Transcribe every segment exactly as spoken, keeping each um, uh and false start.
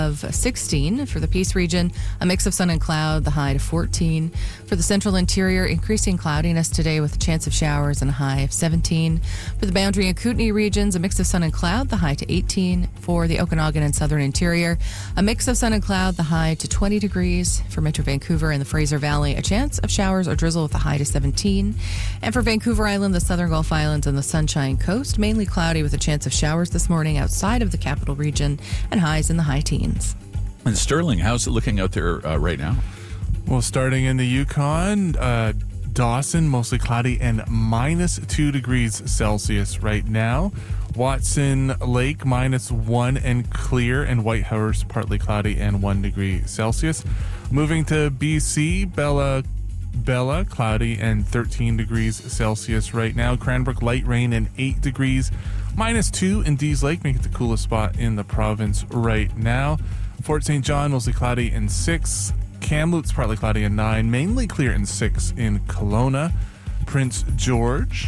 of sixteen. For the Peace region, a mix of sun and cloud, the high to fourteen. For the central interior, increasing cloudiness today with a chance of showers and a high of seventeen. For the Boundary and Kootenay regions, a mix of sun and cloud, the high to eighteen. For the Okanagan and southern interior, a mix of sun and cloud, the high to twenty degrees. For Metro Vancouver and the Fraser Valley, a chance of showers or drizzle with a high to seventeen. And for Vancouver Island, the southern Gulf Islands, and the Sunshine Coast, mainly cloudy with a chance of showers this morning outside of the capital region, and highs in the high teens. And Sterling, how's it looking out there uh, right now? Well, starting in the Yukon, uh, Dawson, mostly cloudy and minus two degrees Celsius right now. Watson Lake, minus one and clear, and Whitehorse, partly cloudy and one degree Celsius. Moving to B C, Bella Bella, cloudy and thirteen degrees Celsius right now. Cranbrook, light rain and eight degrees. Minus two in Dease Lake, make it the coolest spot in the province right now. Fort Saint John, mostly cloudy and six. Kamloops, partly cloudy and nine. Mainly clear and six in Kelowna. Prince George,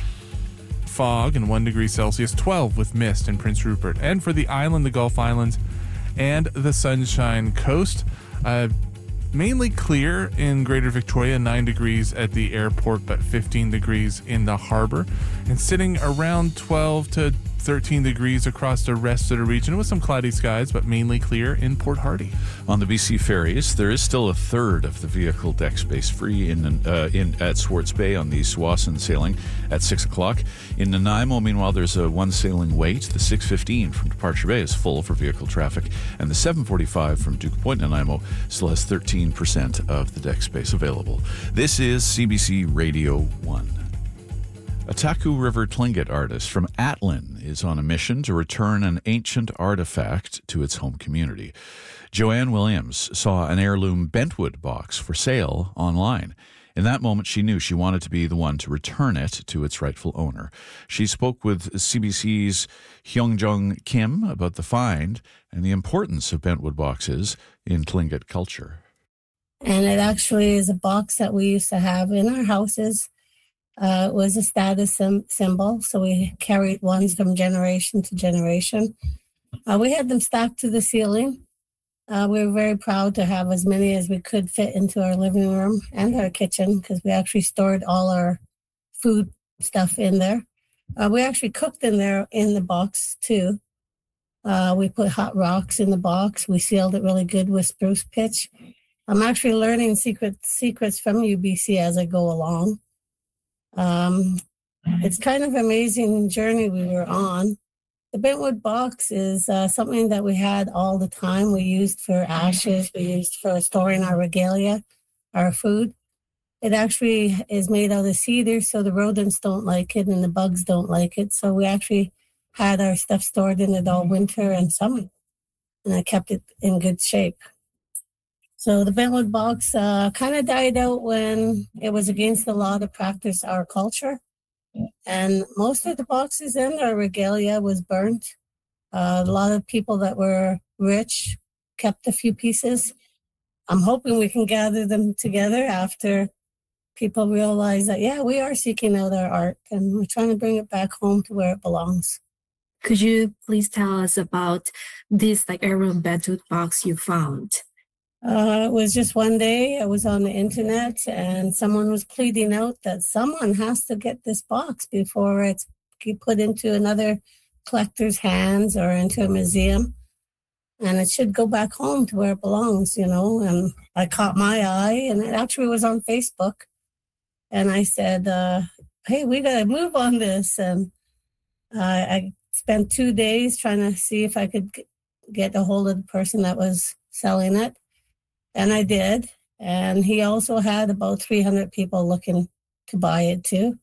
fog and one degree Celsius. twelve with mist in Prince Rupert. And for the island, the Gulf Islands, and the Sunshine Coast, uh, mainly clear in Greater Victoria, nine degrees at the airport, but fifteen degrees in the harbor, and sitting around twelve to thirteen degrees across the rest of the region with some cloudy skies, but mainly clear in Port Hardy. On the B C ferries, there is still a third of the vehicle deck space free in uh, in at Swartz Bay on the Tsawwassen sailing at six o'clock. In Nanaimo, meanwhile, there's a one sailing wait. The six fifteen from Departure Bay is full for vehicle traffic, and the seven forty-five from Duke Point, Nanaimo, still has thirteen percent of the deck space available. This is C B C Radio one. A Taku River Tlingit artist from Atlin is on a mission to return an ancient artifact to its home community. Joanne Williams saw an heirloom bentwood box for sale online. In that moment, she knew she wanted to be the one to return it to its rightful owner. She spoke with C B C's Hyungjung Kim about the find and the importance of bentwood boxes in Tlingit culture. And it actually is a box that we used to have in our houses. Uh, it was a status sim- symbol, so we carried ones from generation to generation. Uh, we had them stacked to the ceiling. Uh, we were very proud to have as many as we could fit into our living room and our kitchen, because we actually stored all our food stuff in there. Uh, we actually cooked in there in the box too. Uh, we put hot rocks in the box. We sealed it really good with spruce pitch. I'm actually learning secret secrets from U B C as I go along. Um, it's kind of an amazing journey we were on. The bentwood box is uh, something that we had all the time. We used for ashes. We used for storing our regalia, our food. It actually is made out of cedar, so the rodents don't like it and the bugs don't like it. So we actually had our stuff stored in it all winter and summer, and I kept it in good shape. So the bentwood box uh, kind of died out when it was against the law to practice our culture. And most of the boxes in our regalia was burnt. Uh, a lot of people that were rich kept a few pieces. I'm hoping we can gather them together after people realize that, yeah, we are seeking out our art and we're trying to bring it back home to where it belongs. Could you please tell us about this like heirloom bentwood box you found? Uh, it was just one day I was on the internet and someone was pleading out that someone has to get this box before it's put into another collector's hands or into a museum. And it should go back home to where it belongs, you know. And I caught my eye, and it actually was on Facebook. And I said, uh, hey, we got to move on this. And uh, I spent two days trying to see if I could get a hold of the person that was selling it. And I did. And he also had about three hundred people looking to buy it too.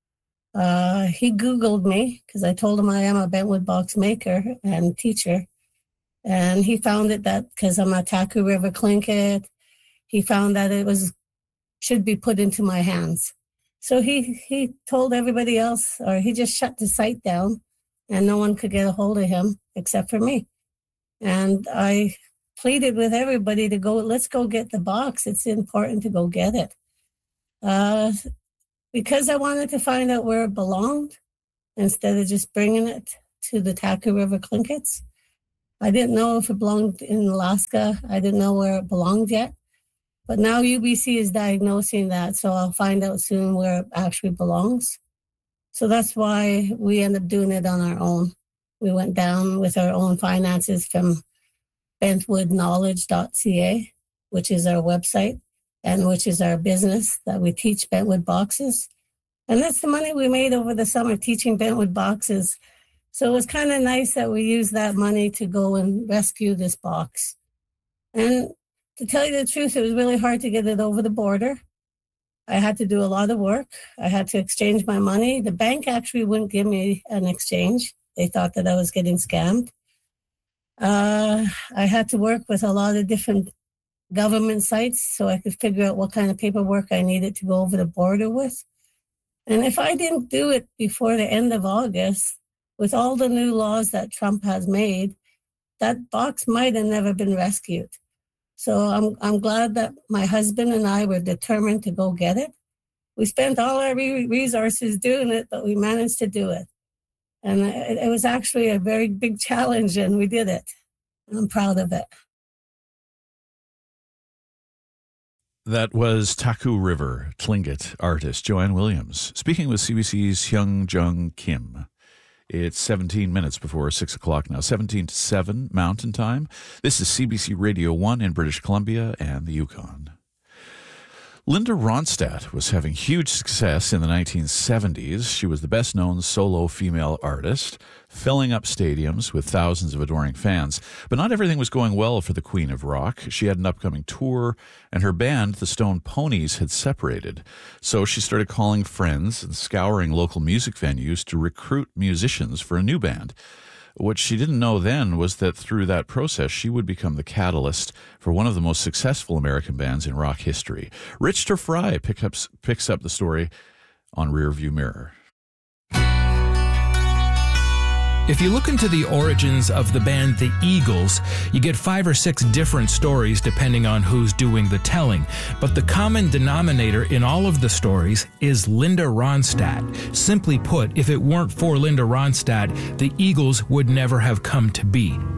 Uh, he Googled me because I told him I am a bentwood box maker and teacher. And he found it that because I'm a Taku River Tlingit, he found that it was should be put into my hands. So he, he told everybody else, or he just shut the site down and no one could get a hold of him except for me. And I pleaded with everybody to go, let's go get the box. It's important to go get it. Uh, because I wanted to find out where it belonged instead of just bringing it to the Taku River Tlingits. I didn't know if it belonged in Alaska. I didn't know where it belonged yet. But now U B C is diagnosing that, so I'll find out soon where it actually belongs. So that's why we ended up doing it on our own. We went down with our own finances from bentwood knowledge dot c a, which is our website, and which is our business that we teach Bentwood boxes. And that's the money we made over the summer teaching Bentwood boxes. So it was kind of nice that we used that money to go and rescue this box. And to tell you the truth, it was really hard to get it over the border. I had to do a lot of work. I had to exchange my money. The bank actually wouldn't give me an exchange. They thought that I was getting scammed. Uh, I had to work with a lot of different government sites so I could figure out what kind of paperwork I needed to go over the border with. And if I didn't do it before the end of August, with all the new laws that Trump has made, that box might have never been rescued. So I'm I'm glad that my husband and I were determined to go get it. We spent all our re- resources doing it, but we managed to do it. And it, it was actually a very big challenge, and we did it. I'm proud of it. That was Taku River Tlingit artist Joanne Williams speaking with C B C's Hyung Jung Kim. It's seventeen minutes before six o'clock now, seventeen to seven Mountain Time. This is C B C Radio one in British Columbia and the Yukon. Linda Ronstadt was having huge success in the nineteen seventies. She was the best-known solo female artist, filling up stadiums with thousands of adoring fans. But not everything was going well for the Queen of Rock. She had an upcoming tour, and her band, the Stone Ponies, had separated. So she started calling friends and scouring local music venues to recruit musicians for a new band. What she didn't know then was that through that process, she would become the catalyst for one of the most successful American bands in rock history. Richter Fry pick up, picks up the story on Rearview Mirror. If you look into the origins of the band The Eagles, you get five or six different stories depending on who's doing the telling. But the common denominator in all of the stories is Linda Ronstadt. Simply put, if it weren't for Linda Ronstadt, the Eagles would never have come to be.